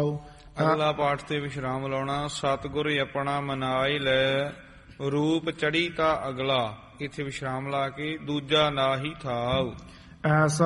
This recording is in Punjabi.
ਰਹਾਉ। ਅਗਲਾ ਪਾਠ ਤੇ ਵਿਸ਼ਰਾਮ ਲਾਉਣਾ। ਸਤਿਗੁਰ ਆਪਣਾ ਮਨਾਈ ਲੈ ਰੂਪ ਚੜੀ ਤਾਂ ਅਗਲਾ, ਇੱਥੇ ਵਿਸ਼ਰਾਮ ਲਾ ਕੇ ਦੂਜਾ ਨਾਹੀ ਥਾਉ। ਐਸਾ